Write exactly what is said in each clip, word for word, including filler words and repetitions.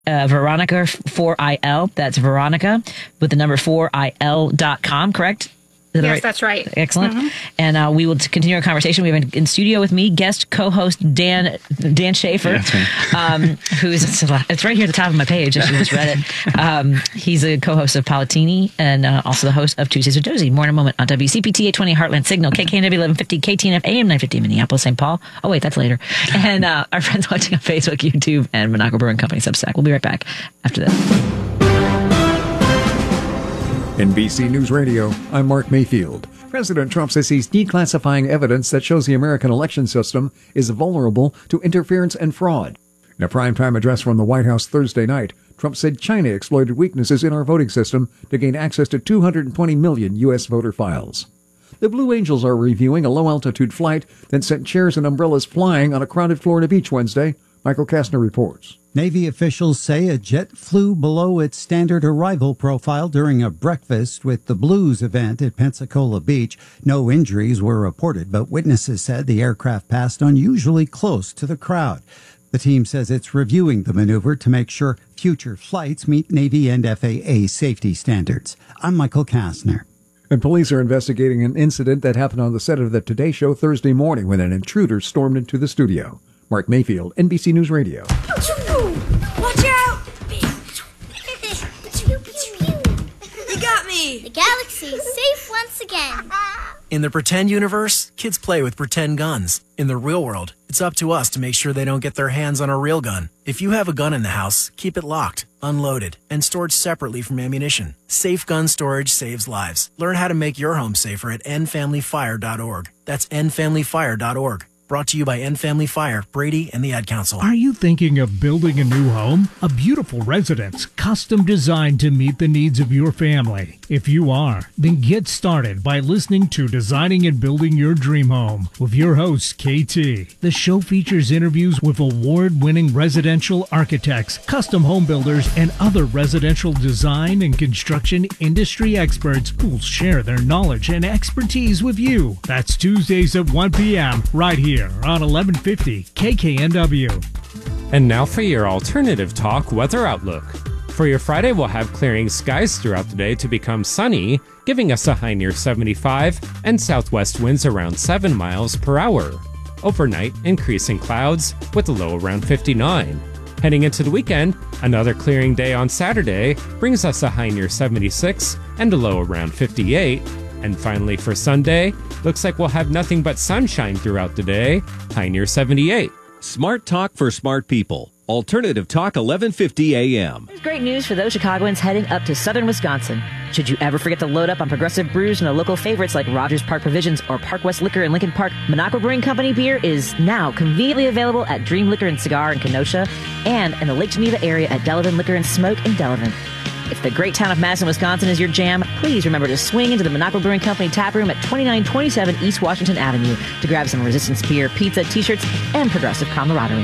uh, Veronica four I L. That's Veronica with the number four I L dot com, correct? Yes, right? That's right. Excellent. Mm-hmm. And uh, we will continue our conversation. We have in, in studio with me guest co-host Dan Dan Schaefer, Yeah, right. um, who's it's right here at the top of my page. I just read it. Um, he's a co-host of Palatini and uh, also the host of Tuesdays with Josie. More in a moment on W C P T eight twenty Heartland Signal, K K N W eleven fifty, K T N F A M nine fifty Minneapolis, Saint Paul. Oh wait, that's later. And uh, our friends watching on Facebook, YouTube, and Minocqua Brewing Company Substack. We'll be right back after this. N B C News Radio, I'm Mark Mayfield. President Trump says he's declassifying evidence that shows the American election system is vulnerable to interference and fraud. In a primetime address from the White House Thursday night, Trump said China exploited weaknesses in our voting system to gain access to two hundred twenty million U S voter files. The Blue Angels are reviewing a low-altitude flight that sent chairs and umbrellas flying on a crowded Florida beach Wednesday. Michael Kastner reports. Navy officials say a jet flew below its standard arrival profile during a breakfast with the Blues event at Pensacola Beach. No injuries were reported, but witnesses said the aircraft passed unusually close to the crowd. The team says it's reviewing the maneuver to make sure future flights meet Navy and F A A safety standards. I'm Michael Kastner. And police are investigating an incident that happened on the set of the Today Show Thursday morning when an intruder stormed into the studio. Mark Mayfield, N B C News Radio. Watch out! You got me! The galaxy is safe once again. In the pretend universe, kids play with pretend guns. In the real world, it's up to us to make sure they don't get their hands on a real gun. If you have a gun in the house, keep it locked, unloaded, and stored separately from ammunition. Safe gun storage saves lives. Learn how to make your home safer at end family fire dot org. That's end family fire dot org. Brought to you by End Family Fire, Brady, and the Ad Council. Are you thinking of building a new home? A beautiful residence, custom designed to meet the needs of your family. If you are, then get started by listening to Designing and Building Your Dream Home with your host, K T. The show features interviews with award-winning residential architects, custom home builders, and other residential design and construction industry experts who'll share their knowledge and expertise with you. That's Tuesdays at one p.m. right here on eleven fifty K K N W. And now for your alternative talk weather outlook. For your Friday, we'll have clearing skies throughout the day to become sunny, giving us a high near seventy-five and southwest winds around seven miles per hour. Overnight, increasing clouds with a low around fifty-nine. Heading into the weekend, another clearing day on Saturday brings us a high near seventy-six and a low around fifty-eight. And finally for Sunday, looks like we'll have nothing but sunshine throughout the day, high near seventy-eight. Smart Talk for smart people. Alternative Talk eleven fifty A M. There's great news for those Chicagoans heading up to southern Wisconsin. Should you ever forget to load up on Progressive Brews and the local favorites like Rogers Park Provisions or Park West Liquor in Lincoln Park, Minocqua Brewing Company beer is now conveniently available at Dream Liquor and Cigar in Kenosha and in the Lake Geneva area at Delavan Liquor and Smoke in Delavan. If the great town of Madison, Wisconsin is your jam, please remember to swing into the Minocqua Brewing Company tap room at twenty-nine twenty-seven East Washington Avenue to grab some Resistance beer, pizza, t-shirts, and progressive camaraderie.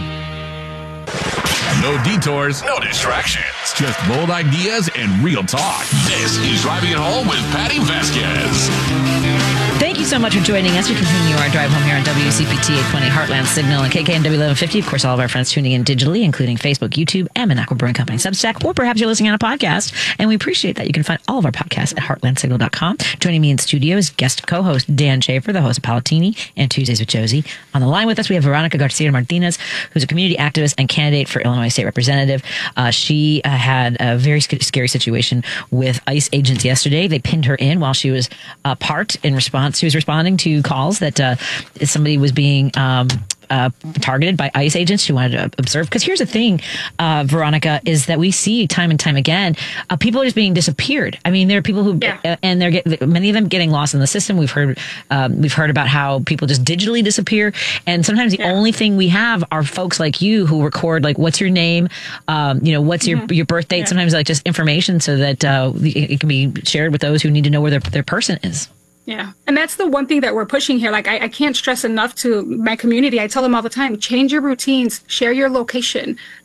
No detours, no distractions, just bold ideas and real talk. This is Driving It Home with Patty Vasquez. Thank you so much for joining us. We continue our drive home here on W C P T eight twenty Heartland Signal and K K N W eleven fifty. Of course, all of our friends tuning in digitally, including Facebook, YouTube, and Minocqua Brewing Company Substack, or perhaps you're listening on a podcast, and we appreciate that. You can find all of our podcasts at heartland signal dot com. Joining me in studio is guest co-host Dan Schaefer, the host of Palatini and Tuesdays with Josie. On the line with us, we have Veronica Garcia Martinez, who's a community activist and candidate for Illinois State Representative. Uh, she uh, had a very sc- scary situation with ICE agents yesterday. They pinned her in while she was uh, parked in response. She was responding to calls that uh, somebody was being um, uh, targeted by ICE agents who wanted to observe. Because here's the thing, uh, Veronica, is that we see time and time again, uh, people are just being disappeared. I mean, there are people who, yeah. uh, and they're get, many of them getting lost in the system. We've heard, um, we've heard about how people just digitally disappear, and sometimes the yeah. only thing we have are folks like you who record, like, what's your name, um, you know, what's your mm-hmm. your birth date, yeah. sometimes like just information so that uh, it, it can be shared with those who need to know where their their person is. Yeah. And that's the one thing that we're pushing here. Like, I, I can't stress enough to my community. I tell them all the time, change your routines, share your location.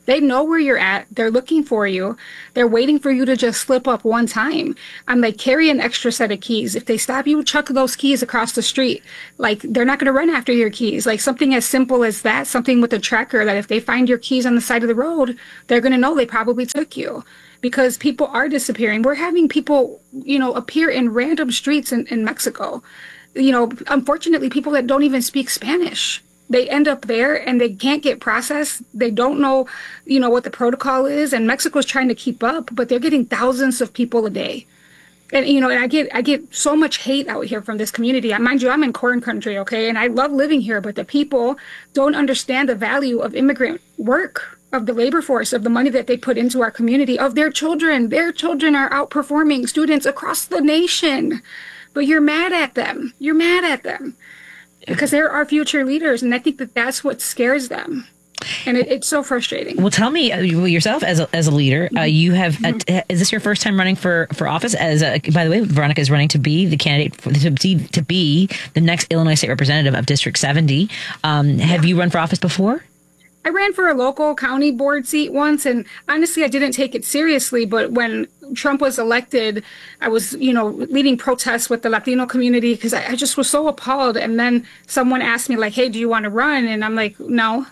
They know where you're at. They're looking for you. They're waiting for you to just slip up one time. I'm like, carry an extra set of keys. If they stop you, chuck those keys across the street. Like, they're not going to run after your keys. Like, something as simple as that, something with a tracker that if they find your keys on the side of the road, they're going to know they probably took you. Because people are disappearing. We're having people, you know, appear in random streets in, in Mexico. You know, unfortunately, people that don't even speak Spanish. They end up there and they can't get processed. They don't know, you know, what the protocol is. And Mexico's trying to keep up, but they're getting thousands of people a day. And, you know, and I get I get so much hate out here from this community. Mind you, I'm in corn country, okay? And I love living here, but the people don't understand the value of immigrant work, of the labor force, of the money that they put into our community, of their children. Their children are outperforming students across the nation. But you're mad at them. You're mad at them. Because they're our future leaders, and I think that that's what scares them, and it, it's so frustrating. Well, tell me uh, yourself as a, as a leader. Uh, you have uh, is this your first time running for, for office? As a, by the way, Veronica is running to be the candidate for, to be to be the next Illinois State Representative of District seventy. Um, have you run for office before? I ran for a local county board seat once, and honestly, I didn't take it seriously. But when Trump was elected, I was, you know, leading protests with the Latino community because I, I just was so appalled. And then someone asked me, like, hey, do you want to run? And I'm like, no,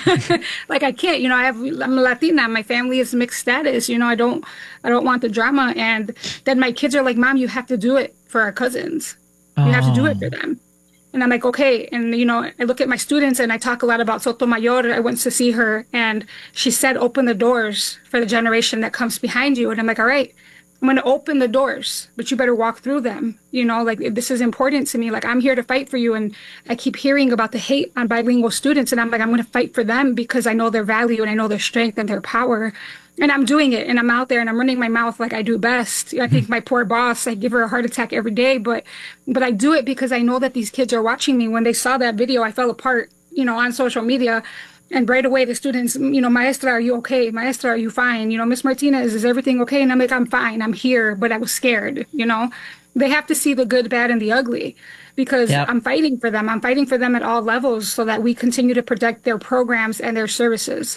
like, I can't, you know, I have, I'm a Latina. My family is mixed status. You know, I don't, I don't want the drama. And then my kids are like, Mom, you have to do it for our cousins. You oh. have to do it for them. And I'm like, okay. And, you know, I look at my students and I talk a lot about Sotomayor. I went to see her and she said, open the doors for the generation that comes behind you. And I'm like, all right, I'm going to open the doors, but you better walk through them. You know, like, this is important to me. Like, I'm here to fight for you. And I keep hearing about the hate on bilingual students. And I'm like, I'm going to fight for them because I know their value and I know their strength and their power. And I'm doing it, and I'm out there, and I'm running my mouth like I do best. I think my poor boss, I give her a heart attack every day, but but I do it because I know that these kids are watching me. When they saw that video, I fell apart, you know, on social media. And right away, the students, you know, Maestra, are you okay? Maestra, are you fine? You know, Miss Martinez, is everything okay? And I'm like, I'm fine. I'm here, but I was scared, you know. They have to see the good, bad, and the ugly because yep. I'm fighting for them. I'm fighting for them at all levels so that we continue to protect their programs and their services.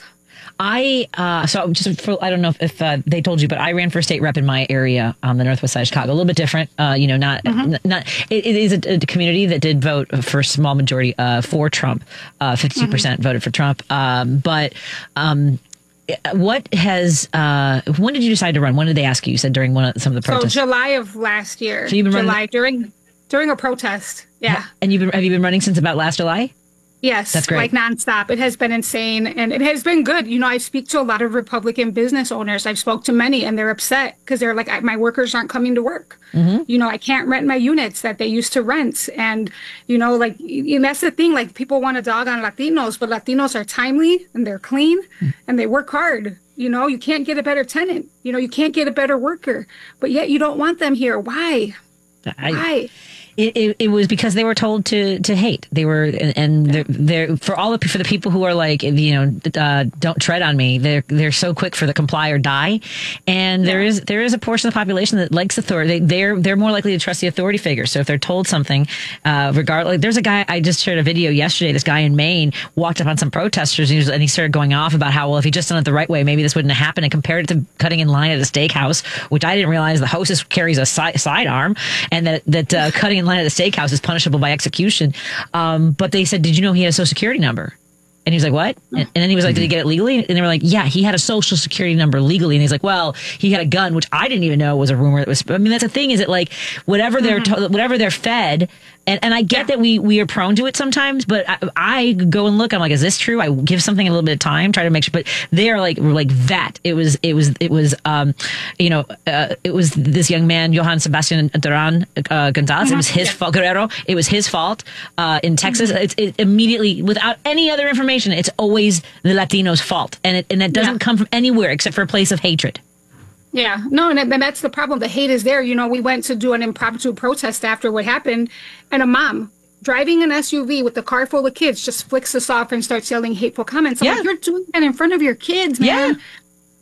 I, uh, so just for, I don't know if, if uh, they told you, but I ran for state rep in my area on the northwest side of Chicago. A little bit different, uh, you know, not, mm-hmm. not, it, it is a, a community that did vote for a small majority uh, for Trump. Uh, fifty-two percent mm-hmm. voted for Trump. Um, but um, what has, uh, when did you decide to run? When did they ask you? You said during one of some of the protests. So July of last year. So you've been July, running during, during a protest. Yeah. And you've been, have you been running since about last July? Yes, that's great. Like nonstop. It has been insane, and it has been good. You know, I speak to a lot of Republican business owners. I've spoke to many, and they're upset because they're like, my workers aren't coming to work. Mm-hmm. You know, I can't rent my units that they used to rent, and you know, like, and that's the thing. Like, people want to dog on Latinos, but Latinos are timely and they're clean mm-hmm. and they work hard. You know, you can't get a better tenant. You know, you can't get a better worker, but yet you don't want them here. Why? I- Why? It, it it was because they were told to to hate. They were and, and they're, they're for all the for the people who are like, you know, uh, don't tread on me. They're they're so quick for the comply or die, and yeah. there is there is a portion of the population that likes authority. They, they're they're more likely to trust the authority figure. So if they're told something, uh, regardless, there's a guy I just shared a video yesterday. This guy in Maine walked up on some protesters and he, was, and he started going off about how, well, if he just done it the right way, maybe this wouldn't have happened, and compared it to cutting in line at a steakhouse, which I didn't realize the hostess carries a si- sidearm, and that that uh, cutting in line at a steakhouse is punishable by execution. Um, but they said, did you know he had a social security number? And he was like, what? And, and then he was like, did he get it legally? And they were like, yeah, he had a social security number legally. And he's like, well, he had a gun, which I didn't even know was a rumor. That was, I mean, that's the thing, is it like whatever they're, to- whatever they're fed. And, and I get yeah. that we, we are prone to it sometimes, but I, I go and look, I'm like, is this true? I give something a little bit of time, try to make sure, but they are like, like that. It was, it was, it was, um, you know, uh, it was this young man, Johann Sebastian Duran uh, Gonzalez. Mm-hmm. It was his yeah. fault, Guerrero. It was his fault, uh, in Texas. Mm-hmm. It's it immediately, without any other information, it's always the Latinos' fault. And it, and that doesn't yeah. come from anywhere except for a place of hatred. Yeah, no, and, and that's the problem. The hate is there. You know, we went to do an impromptu protest after what happened, and a mom driving an S U V with a car full of kids just flicks us off and starts yelling hateful comments. I'm yeah. like, you're doing that in front of your kids, man. Yeah.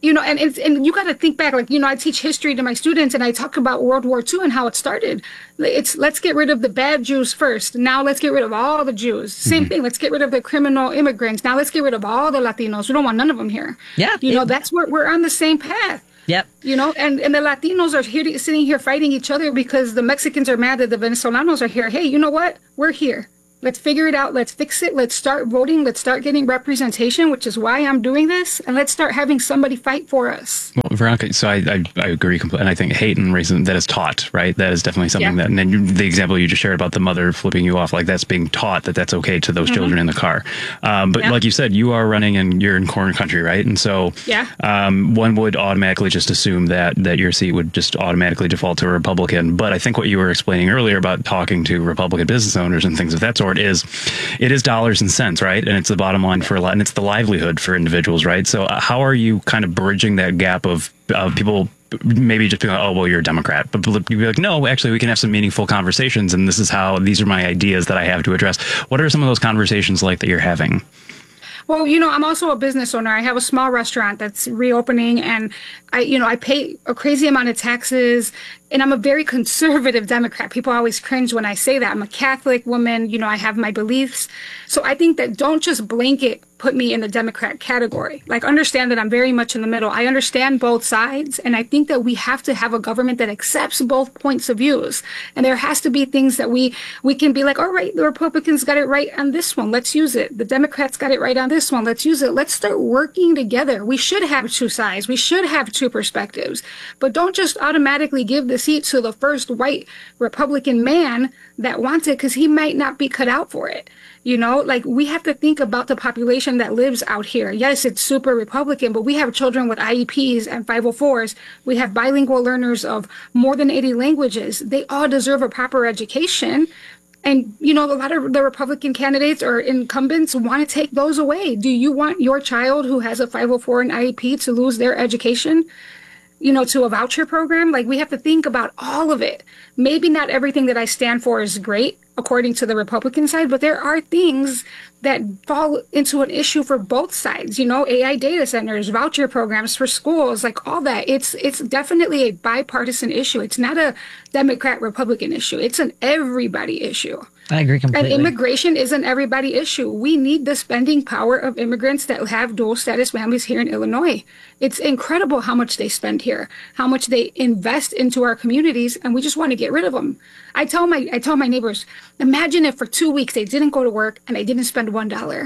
You know, and it's, and you got to think back, like, you know, I teach history to my students and I talk about World War Two and how it started. It's let's get rid of the bad Jews first. Now let's get rid of all the Jews. Same mm-hmm. thing. Let's get rid of the criminal immigrants. Now let's get rid of all the Latinos. We don't want none of them here. Yeah. You yeah. know, that's where we're on the same path. Yep. You know, and, and the Latinos are here sitting here fighting each other because the Mexicans are mad that the Venezolanos are here. Hey, you know what? We're here. Let's figure it out. Let's fix it. Let's start voting. Let's start getting representation, which is why I'm doing this. And let's start having somebody fight for us. Well, Veronica, so I, I, I agree completely. And I think hate and racism, that is taught, right? That is definitely something yeah. that, and then you, the example you just shared about the mother flipping you off, like that's being taught that that's okay to those mm-hmm. children in the car. Um, but yeah. like you said, you are running and you're in corn country, right? And so yeah. um, one would automatically just assume that, that your seat would just automatically default to a Republican. But I think what you were explaining earlier about talking to Republican business owners and things of that sort is, it is dollars and cents, right? And it's the bottom line for a lot, and it's the livelihood for individuals, right? So uh, how are you kind of bridging that gap of uh, people maybe just being like, oh, well, you're a Democrat, but you'd be like, no, actually, we can have some meaningful conversations, and this is how, these are my ideas that I have to address. What are some of those conversations like that you're having? Well, you know, I'm also a business owner. I have a small restaurant that's reopening, and I, you know, I pay a crazy amount of taxes, and I'm a very conservative Democrat. People always cringe when I say that. I'm a Catholic woman. You know, I have my beliefs. So I think that don't just blanket put me in the Democrat category. Like, understand that I'm very much in the middle. I understand both sides, and I think that we have to have a government that accepts both points of views. And there has to be things that we we can be like, all right, the Republicans got it right on this one. Let's use it. The Democrats got it right on this one. Let's use it. Let's start working together. We should have two sides. We should have two perspectives. But don't just automatically give the seat to the first white Republican man that wants it, because he might not be cut out for it. You know, like, we have to think about the population that lives out here. Yes, it's super Republican, but we have children with I E Ps and five oh fours. We have bilingual learners of more than eighty languages. They all deserve a proper education. And, you know, a lot of the Republican candidates or incumbents want to take those away. Do you want your child who has a five oh four and I E P to lose their education, you know, to a voucher program? Like, we have to think about all of it. Maybe not everything that I stand for is great, according to the Republican side, but there are things that fall into an issue for both sides. You know, A I data centers, voucher programs for schools, like all that. It's it's definitely a bipartisan issue. It's not a Democrat-Republican issue. It's an everybody issue. I agree completely. And immigration is an everybody issue. We need the spending power of immigrants that have dual status families here in Illinois. It's incredible how much they spend here, how much they invest into our communities, and we just want to get rid of them. I tell my I tell my neighbors, imagine if for two weeks they didn't go to work and they didn't spend one dollar.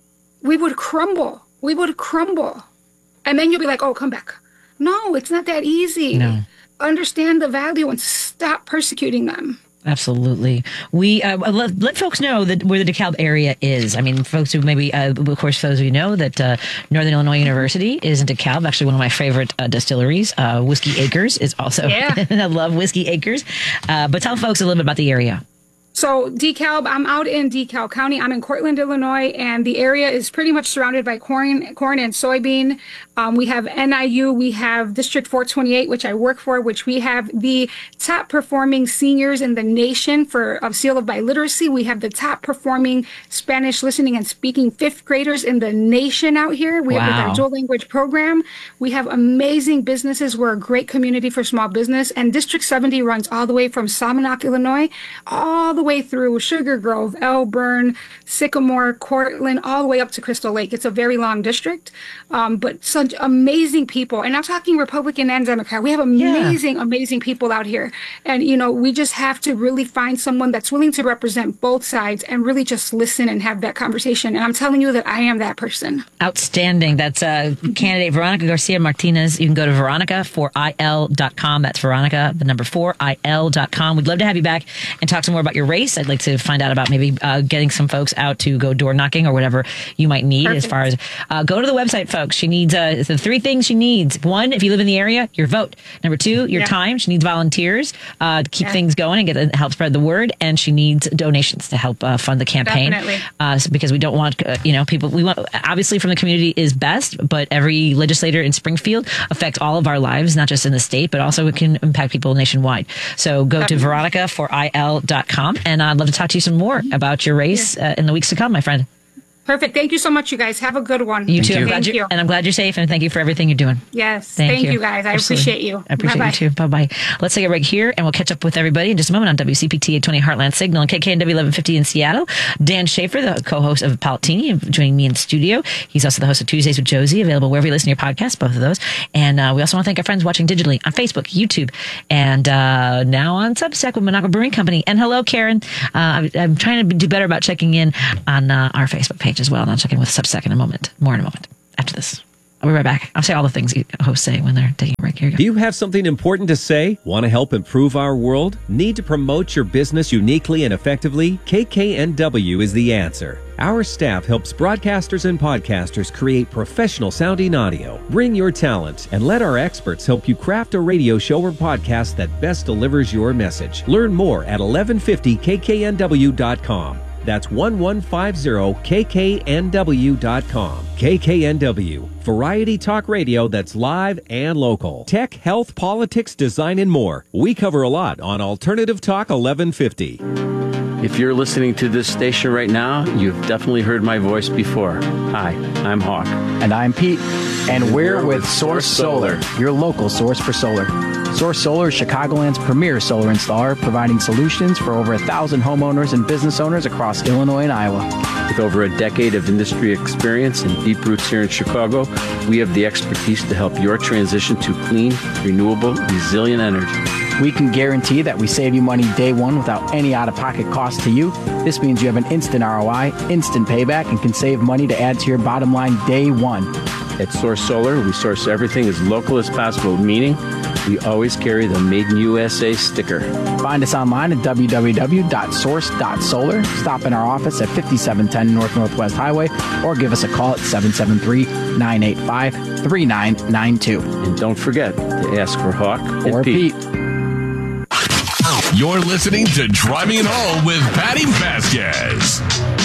We would crumble. We would crumble. And then you'll be like, oh, come back. No, it's not that easy. No. Understand the value and stop persecuting them. Absolutely. We uh, let, let folks know that where the DeKalb area is. I mean, folks who maybe, uh, of course, those of you know that uh, Northern Illinois University is in DeKalb. Actually, one of my favorite uh, distilleries, uh, Whiskey Acres, is also. Yeah. I love Whiskey Acres. Uh, but tell folks a little bit about the area. So DeKalb, I'm out in DeKalb County. I'm in Cortland, Illinois, and the area is pretty much surrounded by corn, corn and soybean. Um, we have N I U, we have District four twenty-eight, which I work for, which we have the top performing seniors in the nation for a seal of biliteracy. We have the top performing Spanish listening and speaking fifth graders in the nation out here. We wow. have with our dual language program. We have amazing businesses. We're a great community for small business. And District seventy runs all the way from Salmonock, Illinois, all the way through Sugar Grove, Elburn, Sycamore, Cortland, all the way up to Crystal Lake. It's a very long district, um, but such amazing people. And I'm talking Republican and Democrat. We have amazing, yeah. amazing people out here. And, you know, we just have to really find someone that's willing to represent both sides and really just listen and have that conversation. And I'm telling you that I am that person. Outstanding. That's uh, candidate Veronica Garcia Martinez. You can go to veronica four I L dot com. That's Veronica, the number four, I L dot com. We'd love to have you back and talk some more about your race. I'd like to find out about maybe uh, getting some folks out to go door knocking or whatever you might need. Perfect. As far as uh, go to the website, folks. She needs uh, the three things she needs. One, if you live in the area, your vote. Number two, your yeah. time. She needs volunteers uh, to keep yeah. things going and get help spread the word. And she needs donations to help uh, fund the campaign. Definitely. Uh, so because we don't want, uh, you know, people, we want, obviously from the community is best, but every legislator in Springfield affects all of our lives, not just in the state, but also it can impact people nationwide. So go Definitely. to veronica four I L dot com. And I'd love to talk to you some more about your race yeah. uh, in the weeks to come, my friend. Perfect. Thank you so much, you guys. Have a good one. You too. Thank I'm glad you. you're, and I'm glad you're safe, and thank you for everything you're doing. Yes. Thank, Thank you. you, guys. I Absolutely. appreciate you. I appreciate Bye-bye. you too. Bye bye. Let's take a break here, and we'll catch up with everybody in just a moment on W C P T eight twenty Heartland Signal and K K N W eleven fifty in Seattle. Dan Schaefer, the co-host of Palatini, joining me in studio. He's also the host of Tuesdays with Josie, available wherever you listen to your podcasts, both of those. And uh, we also want to thank our friends watching digitally on Facebook, YouTube, and uh, now on Substack with Minocqua Brewing Company. And hello, Karen. Uh, I'm, I'm trying to do better about checking in on uh, our Facebook page as well, and I'll check in with Substack in a moment. More in a moment after this. I'll be right back. I'll say all the things hosts say when they're taking a break. Here you go. Do you have something important to say? Want to help improve our world? Need to promote your business uniquely and effectively? K K N W is the answer. Our staff helps broadcasters and podcasters create professional sounding audio. Bring your talent and let our experts help you craft a radio show or podcast that best delivers your message. Learn more at eleven fifty K K N W dot com. That's eleven fifty K K N W dot com. K K N W, variety talk radio that's live and local. Tech, health, politics, design, and more. We cover a lot on Alternative Talk eleven fifty. If you're listening to this station right now, you've definitely heard my voice before. Hi, I'm Hawk. And I'm Pete. And we're with Source Solar, your local source for solar. Source Solar is Chicagoland's premier solar installer, providing solutions for over a thousand homeowners and business owners across Illinois and Iowa. With over a decade of industry experience and deep roots here in Chicago, we have the expertise to help your transition to clean, renewable, resilient energy. We can guarantee that we save you money day one without any out-of-pocket cost to you. This means you have an instant R O I, instant payback, and can save money to add to your bottom line day one. At Source Solar, we source everything as local as possible, meaning we always carry the Made in U S A sticker. Find us online at w w w dot source dot solar. Stop in our office at fifty-seven ten North Northwest Highway or give us a call at seven seven three, nine eight five, three nine nine two. And don't forget to ask for Hawk or Pete. Pete. You're listening to Driving It Home with Patty Vasquez.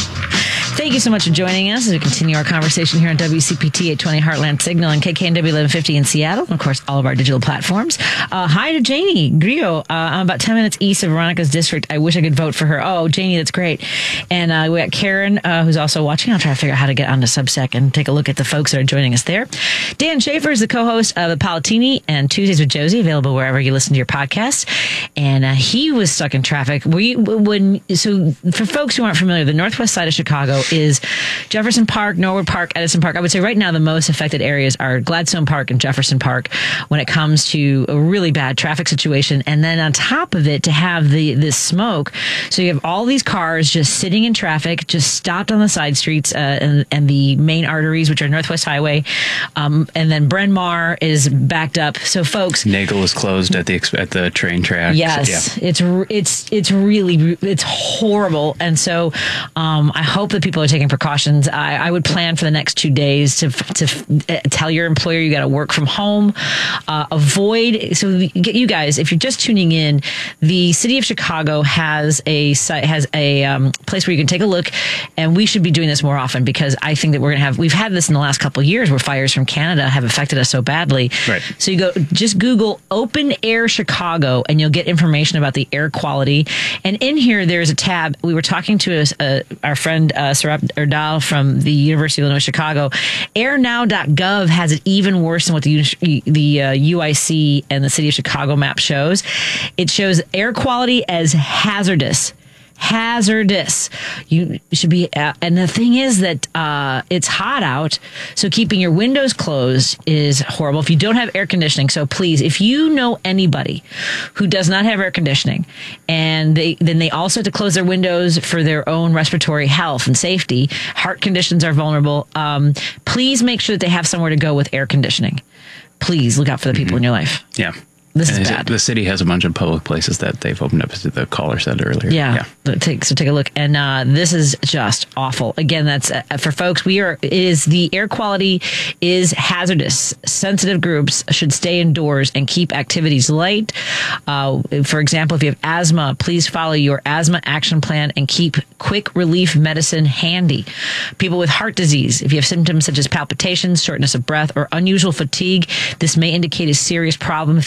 Thank you so much for joining us as we continue our conversation here on W C P T eight twenty Heartland Signal and K K N W eleven fifty in Seattle. And of course, all of our digital platforms. Uh, hi to Janie Grillo. Uh, I'm about ten minutes east of Veronica's district. I wish I could vote for her. Oh, Janie, that's great. And uh, we got Karen, uh, who's also watching. I'll try to figure out how to get onto Substack and take a look at the folks that are joining us there. Dan Schaefer is the co-host of the Palatini and Tuesdays with Josie, available wherever you listen to your podcasts. And uh, he was stuck in traffic. We when so for folks who aren't familiar, the northwest side of Chicago is Jefferson Park, Norwood Park, Edison Park. I would say right now the most affected areas are Gladstone Park and Jefferson Park when it comes to a really bad traffic situation. And then on top of it, to have the this smoke. So you have all these cars just sitting in traffic, just stopped on the side streets uh, and, and the main arteries, which are Northwest Highway. Um, and then Bryn Mawr is backed up. So folks, Nagel is closed at the at the train track. Yes, yeah. it's it's it's really it's horrible. And so um, I hope that people are taking precautions. I, I would plan for the next two days to to tell your employer you got to work from home. Uh, avoid. So you guys, if you're just tuning in, the city of Chicago has a site has a um, place where you can take a look, and we should be doing this more often because I think that we're gonna have we've had this in the last couple of years where fires from Canada have affected us so badly. Right. So you go just Google Open Air Chicago, and you'll get information about the air quality. And in here, there's a tab. We were talking to a, uh, our friend uh, Sarab Erdal from the University of Illinois Chicago. air now dot gov has it even worse than what the the uh, U I C and the City of Chicago map shows. It shows air quality as hazardous. Hazardous. You should be, uh, and the thing is that uh, it's hot out, so keeping your windows closed is horrible. If you don't have air conditioning, so please, if you know anybody who does not have air conditioning, and they then they also have to close their windows for their own respiratory health and safety, heart conditions are vulnerable. Um, please make sure that they have somewhere to go with air conditioning. Please look out for the people mm-hmm. in your life. Yeah. This and is bad. The city has a bunch of public places that they've opened up, as the caller said earlier. Yeah. yeah. Take, so take a look. And uh, this is just awful. Again, that's uh, for folks. We are, it is the air quality is hazardous. Sensitive groups should stay indoors and keep activities light. Uh, for example, if you have asthma, please follow your asthma action plan and keep quick relief medicine handy. People with heart disease, if you have symptoms such as palpitations, shortness of breath, or unusual fatigue, this may indicate a serious problem. If you have any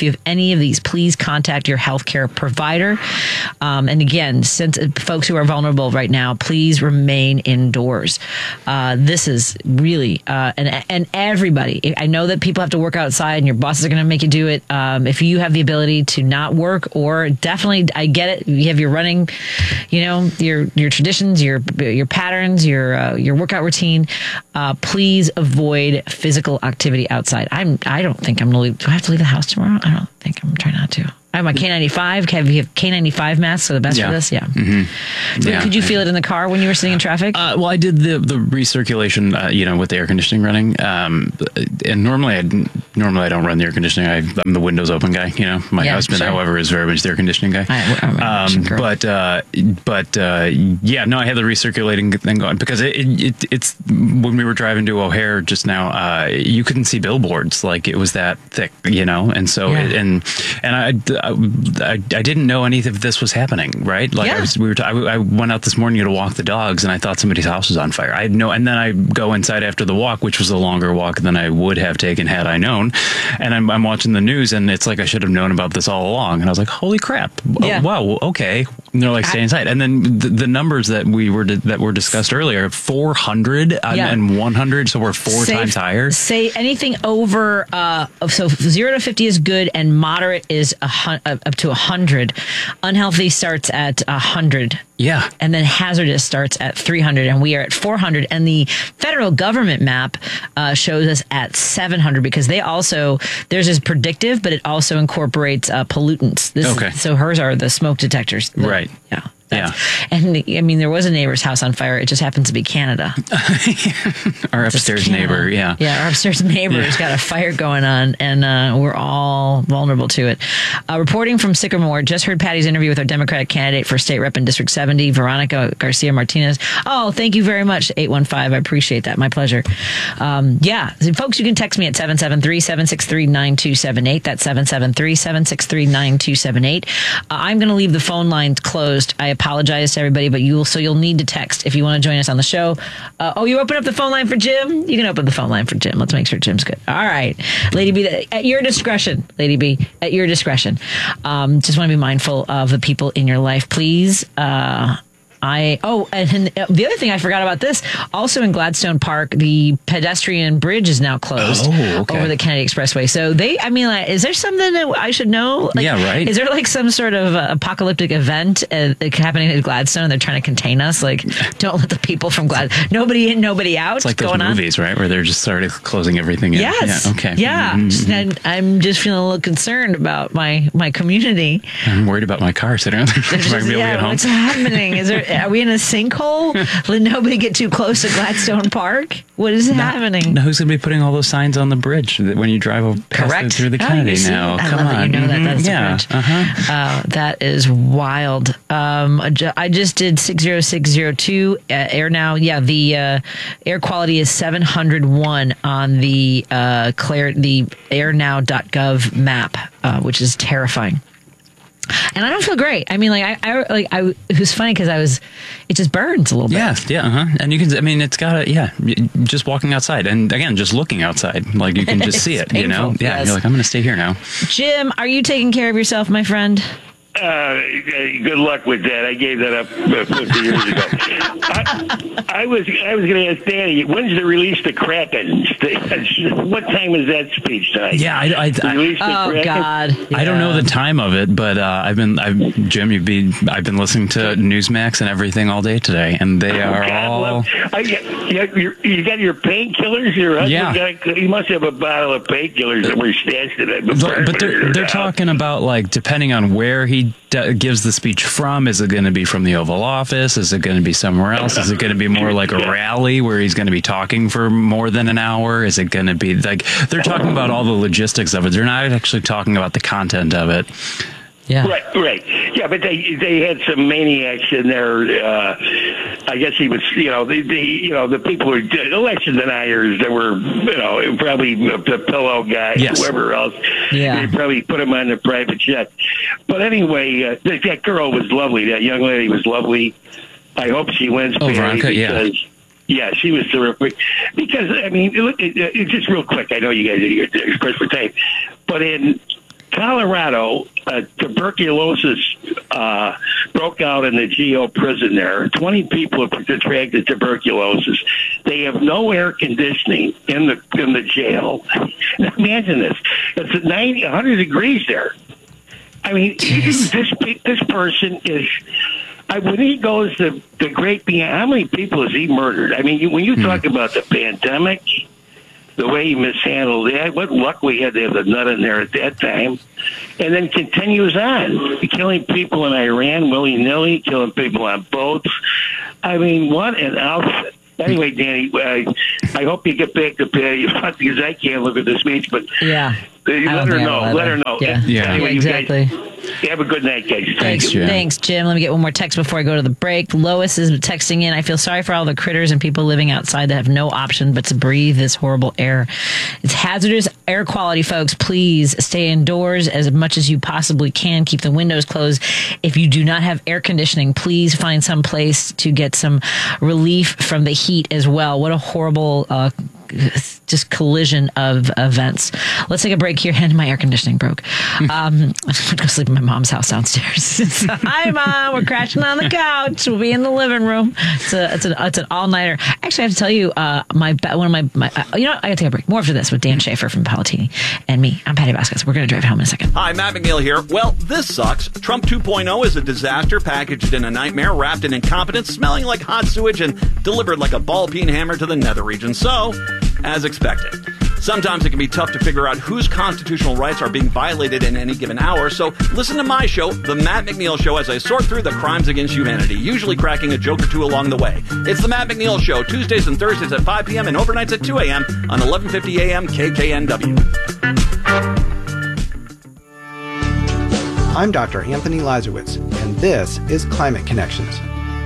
any of these, please contact your healthcare provider. Um, and again, since folks who are vulnerable right now, please remain indoors. Uh, this is really, uh, and, and everybody, I know that people have to work outside and your bosses are going to make you do it. Um, if you have the ability to not work, or definitely, I get it, you have your running, you know, your your traditions, your your patterns, your uh, your workout routine. Uh, please avoid physical activity outside. I'm. I don't think I'm gonna leave. Do I have to leave the house tomorrow? I don't think I'm trying not to. I have my K ninety-five. Have you have K ninety-five masks are the best yeah. for this? Yeah. Mm-hmm. But yeah. Could you feel it in the car when you were sitting in traffic? Uh, well, I did the the recirculation, uh, you know, with the air conditioning running. Um, and normally, I normally I don't run the air conditioning. I, I'm the windows open guy. You know, my yeah, husband, sure. however, is very much the air conditioning guy. I, I'm a um, but uh, but uh, yeah, no, I had the recirculating thing going because it, it it's when we were driving to O'Hare just now, uh, you couldn't see billboards, like it was that thick, you know, and so Yeah. it, and and I. I I didn't know any of this was happening, right? Like Yeah. I was, we were. T- I, I went out this morning to walk the dogs, and I thought somebody's house was on fire. I had no, and then I go inside after the walk, which was a longer walk than I would have taken had I known. And I'm, I'm watching the news, and it's like I should have known about this all along. And I was like, "Holy crap! Yeah. Oh, wow, okay." And they're like, "Stay inside." And then the, the numbers that we were that were discussed earlier, four hundred Yeah. and one hundred, so we're four Say- times higher. Say anything over, uh, so zero to fifty is good, and moderate is a hun- uh, up to one hundred. Unhealthy starts at one hundred. Yeah. And then hazardous starts at three hundred, and we are at four hundred. And the federal government map uh, shows us at seven hundred because they also, theirs is predictive, but it also incorporates uh, pollutants. This Okay. Is, so hers are the smoke detectors. The- Right. Yeah. Yeah. And I mean, there was a neighbor's house on fire. It just happens to be Canada. Our upstairs Canada. neighbor, yeah. Yeah, our upstairs neighbor's Yeah. got a fire going on, and uh, we're all vulnerable to it. Uh, reporting from Sycamore, just heard Patty's interview with our Democratic candidate for state rep in District seventy, Veronica Garcia Martinez. Oh, thank you very much, eight one five. I appreciate that. My pleasure. Um, yeah, so folks, you can text me at seven seven three, seven six three, nine two seven eight. That's seven seven three, seven six three, nine two seven eight. Uh, I'm going to leave the phone lines closed. I apologize to everybody, but you will, so you'll need to text if you want to join us on the show. Uh, oh, you open up the phone line for Jim? You can open the phone line for Jim. Let's make sure Jim's good. All right. Lady B, at your discretion, Lady B, at your discretion. Um, just want to be mindful of the people in your life, please. Uh, I oh, and the other thing I forgot about this, also in Gladstone Park, the pedestrian bridge is now closed Oh, okay. over the Kennedy Expressway. So they, I mean, like, is there something that I should know? Like, Yeah, right. Is there like some sort of uh, apocalyptic event uh, happening at Gladstone and they're trying to contain us? Like, don't let the people from Glad, nobody in, nobody out. It's like those going on. movies, right, where they're just started closing everything in. Yes. Yeah. Okay. Yeah. Mhm. Just- and I'm just feeling a little concerned about my my community. I'm worried about my car sitting on there. Am I gonna be able to yeah, get home? what's happening? Is there? Are we in a sinkhole? Let nobody get too close to Gladstone Park. What is happening? Now, who's going to be putting all those signs on the bridge that when you drive over- past Correct. it through the Oh, Kennedy you see? now? I Come love on. that you know that. Mhm. That's the yeah. bridge. Uh-huh. Uh, that is wild. Um, I ju- I just did six zero six zero two uh, air now. Yeah, the uh, air quality is seven hundred one on the uh, Claire, the air now dot gov map, uh, which is terrifying. And I don't feel great. I mean, like I, I like I. It was funny because I was. It just burns a little bit. Yeah, yeah, uh-huh. And you can, I mean, it's got to, yeah, y- just walking outside. And again, just looking outside, like you can just see it, It's you know? painful, Yeah, yes. you're like, I'm going to stay here now. Jim, are you taking care of yourself, my friend? Uh, good luck with that. I gave that up uh, fifty years ago. I, I was I was going to ask Danny, when's the release the Kraken? What time is that speech tonight? Yeah, I, I, I, Release the Oh Kraken? God! I don't know the time of it, but uh, I've been, I've, Jim, you've been, I've been listening to Newsmax and everything all day today, and they are God all. love- I, you, you, you got your painkillers. Your husband Yeah. got. You must have a bottle of painkillers that were stashed in it. But, but they're they're talking about, like, depending on where he d- gives the speech from, is it going to be from the Oval Office? Is it going to be somewhere else? Is it going to be more like a rally where he's going to be talking for more than an hour? Is it going to be like they're talking about all the logistics of it? They're not actually talking about the content of it. Yeah. Right, right. Yeah, but they they had some maniacs in there. Uh, I guess he was, you know, the, the you know the people who were election deniers that were, you know, probably the pillow guy, Yes. whoever else. Yeah. They probably put him on the private jet. But anyway, uh, that, that girl was lovely. That young lady was lovely. I hope she wins. Oh, Patty, Veronica, yeah. because, yeah, she was terrific. Because I mean, look, it, it, just real quick. I know you guys are pressed for time, but in Colorado, uh, tuberculosis uh, broke out in the G O prison there. twenty people have contracted tuberculosis. They have no air conditioning in the in the jail. Imagine this. It's at ninety, one hundred degrees there. I mean, this this person is... I, when he goes to the great beyond, how many people has he murdered? I mean, you, when you hmm. talk about the pandemic, the way he mishandled that, what luck we had to have the nut in there at that time, and then continues on, killing people in Iran willy-nilly, killing people on boats. I mean, what an outfit. Anyway, Danny, uh, I hope you get back to Patty because I can't look at the speech, but yeah, let her know. Let her know. Yeah, yeah. Anyway, yeah exactly. You guys, have a good night, guys. Thanks, Jim. Thanks, Jim. Let me get one more text before I go to the break. Lois is texting in. I feel sorry for all the critters and people living outside that have no option but to breathe this horrible air. It's hazardous air quality, folks. Please stay indoors as much as you possibly can. Keep the windows closed. If you do not have air conditioning, please find some place to get some relief from the heat as well. What a horrible uh just collision of events. Let's take a break here. And my air conditioning broke. Um, I'm going to go sleep in my mom's house downstairs. Hi, Mom. We're crashing on the couch. We'll be in the living room. It's a, it's, a, it's an all-nighter. Actually, I have to tell you, uh, my one of my, my uh, you know what? I got to take a break. More after this with Dan Schaefer from Palatini and me. I'm Patty Vasquez. We're going to drive home in a second. Hi, Matt McNeil here. Well, this sucks. Trump two point oh is a disaster packaged in a nightmare, wrapped in incompetence, smelling like hot sewage, and delivered like a ball-peen hammer to the nether region. So, as expected. Sometimes it can be tough to figure out whose constitutional rights are being violated in any given hour, so listen to my show, The Matt McNeil Show, as I sort through the crimes against humanity, usually cracking a joke or two along the way. It's The Matt McNeil Show, Tuesdays and Thursdays at five p.m. and overnights at two a.m. on eleven fifty a.m. K K N W. I'm Doctor Anthony Lazarowitz, and this is Climate Connections.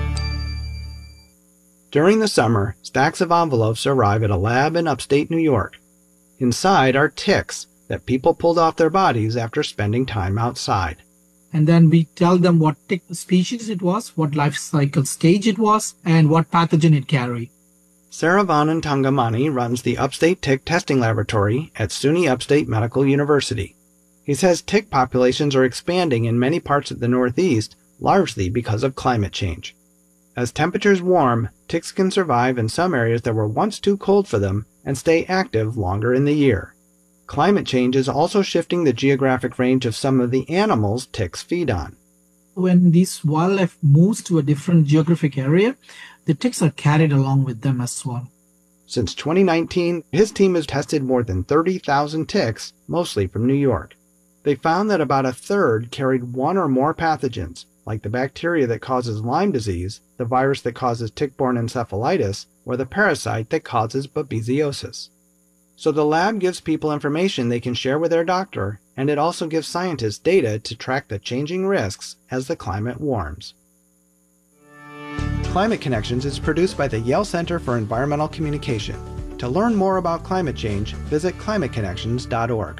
During the summer, stacks of envelopes arrive at a lab in upstate New York. Inside are ticks that people pulled off their bodies after spending time outside. And then we tell them what tick species it was, what life cycle stage it was, and what pathogen it carried. Saravanan Tangamani runs the Upstate Tick Testing Laboratory at SUNY Upstate Medical University. He says tick populations are expanding in many parts of the Northeast, largely because of climate change. As temperatures warm, ticks can survive in some areas that were once too cold for them and stay active longer in the year. Climate change is also shifting the geographic range of some of the animals ticks feed on. When this wildlife moves to a different geographic area, the ticks are carried along with them as well. Since twenty nineteen, his team has tested more than thirty thousand ticks, mostly from New York. They found that about a third carried one or more pathogens, like the bacteria that causes Lyme disease, the virus that causes tick-borne encephalitis, or the parasite that causes babesiosis. So the lab gives people information they can share with their doctor, and it also gives scientists data to track the changing risks as the climate warms. Climate Connections is produced by the Yale Center for Environmental Communication. To learn more about climate change, visit climate connections dot org.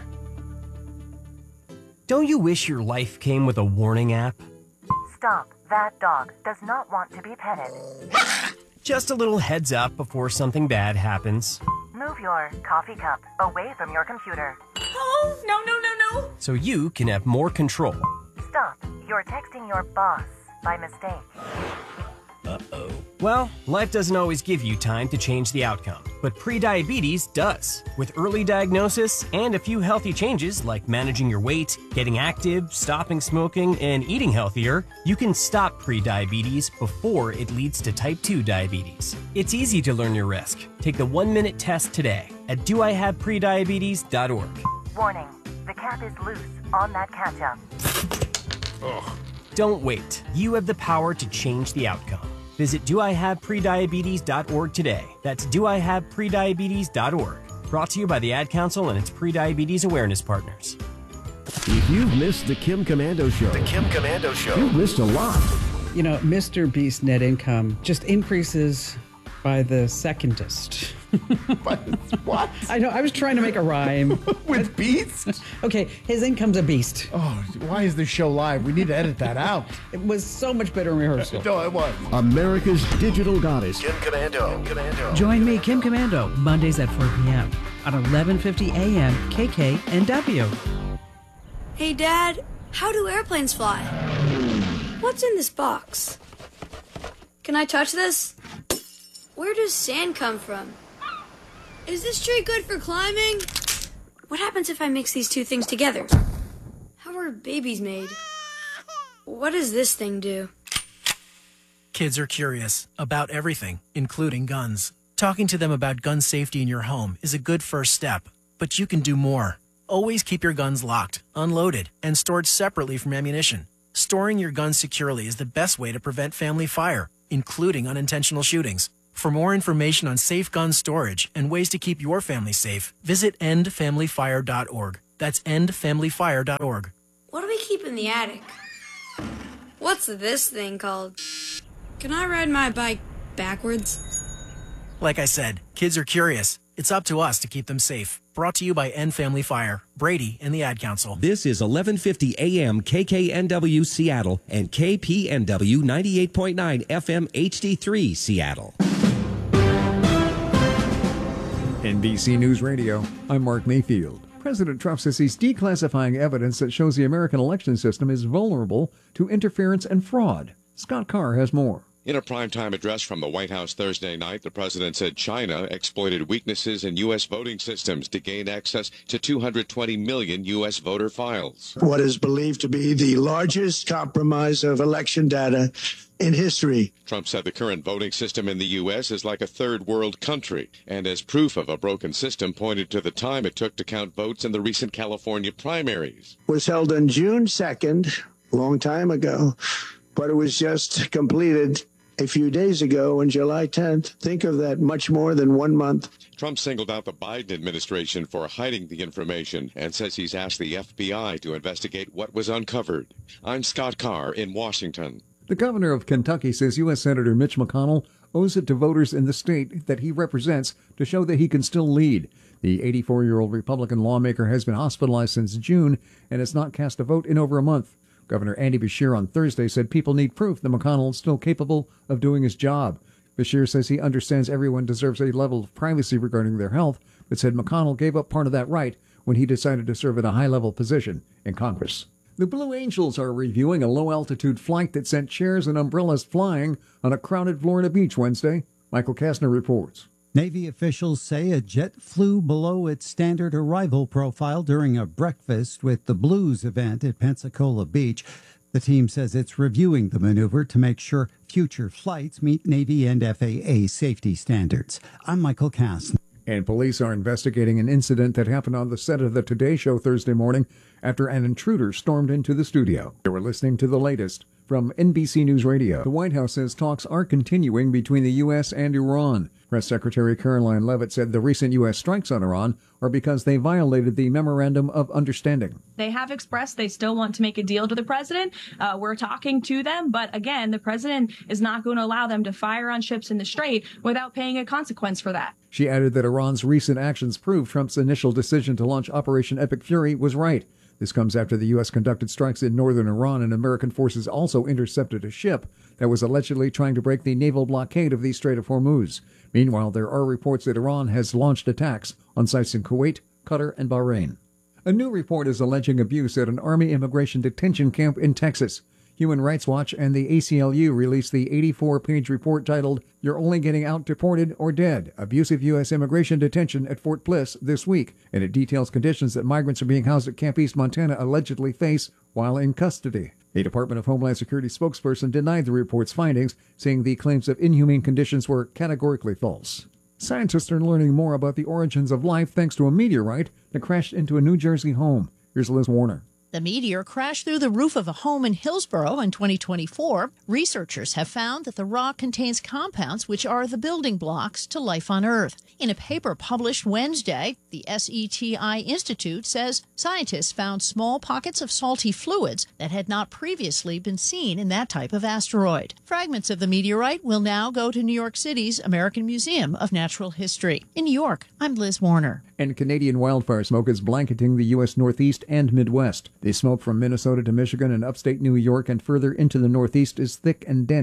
Don't you wish your life came with a warning app? Stop. That dog does not want to be petted. Just a little heads up before something bad happens. Move your coffee cup away from your computer. Oh, no, no, no, no. So you can have more control. Stop. You're texting your boss by mistake. Uh-oh. Well, life doesn't always give you time to change the outcome, but prediabetes does. With early diagnosis and a few healthy changes like managing your weight, getting active, stopping smoking, and eating healthier, you can stop prediabetes before it leads to type two diabetes. It's easy to learn your risk. Take the one-minute test today at do I have prediabetes dot org. Warning, the cap is loose on that ketchup. Ugh. Don't wait. You have the power to change the outcome. Visit do I have prediabetes dot org today. That's do I have prediabetes dot org. Brought to you by the Ad Council and its prediabetes awareness partners. If you've missed the Kim Komando Show, the Kim Komando Show, you've missed a lot. You know, Mister Beast net income just increases by the secondest. What? I know. I was trying to make a rhyme. With beast? Okay, his income's a beast. Oh, why is this show live? We need to edit that out. It was so much better in rehearsal. No, it was. America's digital goddess. Kim Komando. Kim Komando. Join me, Kim Komando, Mondays at four p.m. on eleven fifty a.m. K K N W. Hey, Dad, how do airplanes fly? What's in this box? Can I touch this? Where does sand come from? Is this tree good for climbing? What happens if I mix these two things together? How are babies made? What does this thing do? Kids are curious about everything, including guns. Talking to them about gun safety in your home is a good first step, but you can do more. Always keep your guns locked, unloaded, and stored separately from ammunition. Storing your guns securely is the best way to prevent family fire, including unintentional shootings. For more information on safe gun storage and ways to keep your family safe, visit end family fire dot org. That's end family fire dot org. What do we keep in the attic? What's this thing called? Can I ride my bike backwards? Like I said, kids are curious. It's up to us to keep them safe. Brought to you by End Family Fire, Brady, and the Ad Council. This is eleven fifty A M K K N W Seattle and K P N W ninety-eight point nine F M H D three Seattle. N B C News Radio, I'm Mark Mayfield. President Trump says he's declassifying evidence that shows the American election system is vulnerable to interference and fraud. Scott Carr has more. In a primetime address from the White House Thursday night, the president said China exploited weaknesses in U S voting systems to gain access to two hundred twenty million U S voter files. What is believed to be the largest compromise of election data in history. Trump said the current voting system in the U S is like a third world country, and as proof of a broken system pointed to the time it took to count votes in the recent California primaries. Was held on June second, a long time ago, but it was just completed a few days ago on July tenth. Think of that, much more than one month. Trump singled out the Biden administration for hiding the information and says he's asked the F B I to investigate what was uncovered. I'm Scott Carr in Washington. The governor of Kentucky says U S. Senator Mitch McConnell owes it to voters in the state that he represents to show that he can still lead. The eighty-four-year-old Republican lawmaker has been hospitalized since June and has not cast a vote in over a month. Governor Andy Beshear on Thursday said people need proof that McConnell is still capable of doing his job. Beshear says he understands everyone deserves a level of privacy regarding their health, but said McConnell gave up part of that right when he decided to serve in a high-level position in Congress. The Blue Angels are reviewing a low-altitude flight that sent chairs and umbrellas flying on a crowded Florida beach Wednesday. Michael Kastner reports. Navy officials say a jet flew below its standard arrival profile during a breakfast with the Blues event at Pensacola Beach. The team says it's reviewing the maneuver to make sure future flights meet Navy and F A A safety standards. I'm Michael Kastner. And police are investigating an incident that happened on the set of the Today Show Thursday morning after an intruder stormed into the studio. You were listening to the latest from N B C News Radio. The White House says talks are continuing between the U S and Iran. Press Secretary Caroline Leavitt said the recent U S strikes on Iran are because they violated the Memorandum of Understanding. They have expressed they still want to make a deal to the president. Uh, we're talking to them, but again, the president is not going to allow them to fire on ships in the Strait without paying a consequence for that. She added that Iran's recent actions prove Trump's initial decision to launch Operation Epic Fury was right. This comes after the U S conducted strikes in northern Iran, and American forces also intercepted a ship that was allegedly trying to break the naval blockade of the Strait of Hormuz. Meanwhile, there are reports that Iran has launched attacks on sites in Kuwait, Qatar, and Bahrain. A new report is alleging abuse at an Army immigration detention camp in Texas. Human Rights Watch and the A C L U released the eighty-four page report titled, You're Only Getting Out Deported or Dead, Abusive U S Immigration Detention at Fort Bliss this week, and it details conditions that migrants are being housed at Camp East Montana allegedly face while in custody. A Department of Homeland Security spokesperson denied the report's findings, saying the claims of inhumane conditions were categorically false. Scientists are learning more about the origins of life thanks to a meteorite that crashed into a New Jersey home. Here's Liz Warner. The meteor crashed through the roof of a home in Hillsborough in twenty twenty-four. Researchers have found that the rock contains compounds which are the building blocks to life on Earth. In a paper published Wednesday, the S E T I Institute says scientists found small pockets of salty fluids that had not previously been seen in that type of asteroid. Fragments of the meteorite will now go to New York City's American Museum of Natural History. In New York, I'm Liz Warner. And Canadian wildfire smoke is blanketing the U S Northeast and Midwest. The smoke from Minnesota to Michigan and upstate New York and further into the Northeast is thick and dense.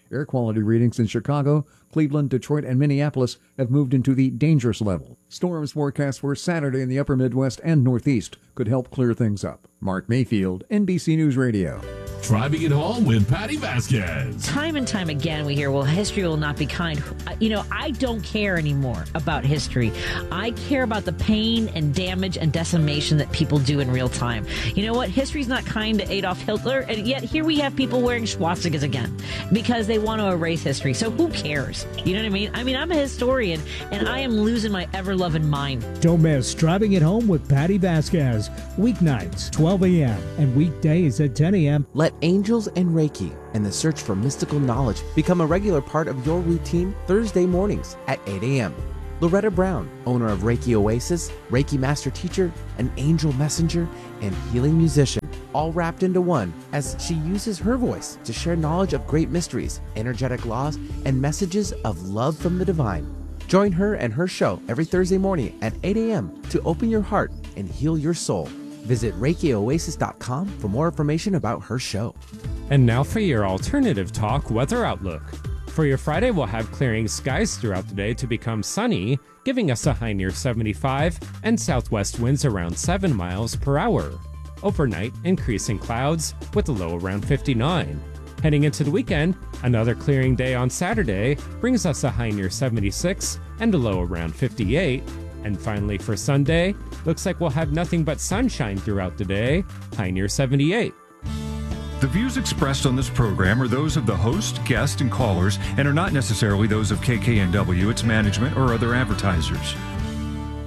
Air quality readings in Chicago, Cleveland, Detroit, and Minneapolis have moved into the dangerous level. Storms forecast for Saturday in the upper Midwest and Northeast could help clear things up. Mark Mayfield, N B C News Radio. Driving it home with Patty Vasquez. Time and time again we hear, well, history will not be kind. You know, I don't care anymore about history. I care about the pain and damage and decimation that people do in real time. You know what? History's not kind to Adolf Hitler, and yet here we have people wearing swastikas again because they want to erase history. So who cares? You know what I mean? I mean, I'm a historian, and I am losing my ever-loving mind. Don't miss Driving It Home with Patty Vasquez. Weeknights, twelve a.m. and weekdays at ten a.m. Let angels and Reiki and the search for mystical knowledge become a regular part of your routine Thursday mornings at eight a.m. Loretta Brown, owner of Reiki Oasis, Reiki Master Teacher, an angel messenger, and healing musician, all wrapped into one as she uses her voice to share knowledge of great mysteries, energetic laws, and messages of love from the divine. Join her and her show every Thursday morning at eight a.m. to open your heart and heal your soul. Visit Reiki Oasis dot com for more information about her show. And now for your alternative talk weather outlook. For your Friday, we'll have clearing skies throughout the day to become sunny, giving us a high near seventy-five and southwest winds around seven miles per hour. Overnight, increasing clouds with a low around fifty-nine. Heading into the weekend, another clearing day on Saturday brings us a high near seventy-six and a low around fifty-eight. And finally for Sunday, looks like we'll have nothing but sunshine throughout the day, high near seventy-eight. The views expressed on this program are those of the host, guest, and callers, and are not necessarily those of K K N W, its management, or other advertisers.